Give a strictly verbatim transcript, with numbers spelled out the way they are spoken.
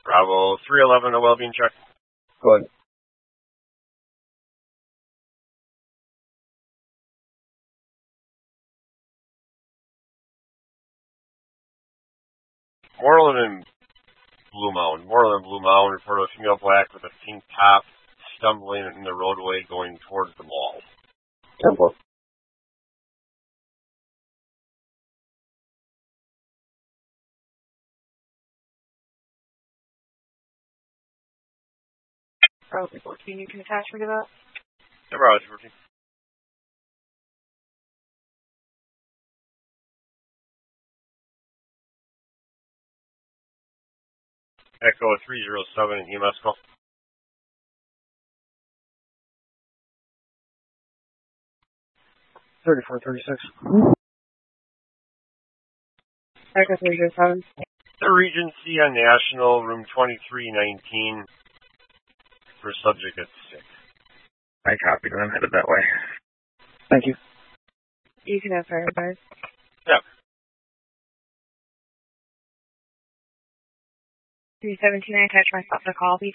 Bravo three eleven, a well-being check. Go ahead. Moreland and Blue Mound. Moreland and Blue Mound report a female black with a pink top stumbling in the roadway going towards the mall. Temple. Bravo fourteen, you can attach me to that? Yeah, Bravo fourteen. Echo three zero seven, E M S call. thirty-four thirty-six. Echo three zero seven. The Regency on National, room twenty-three nineteen, for subject at sick. I copied and I'm headed that way. Thank you. You can have fire advice. Yeah. three seventeen, I attach myself to call.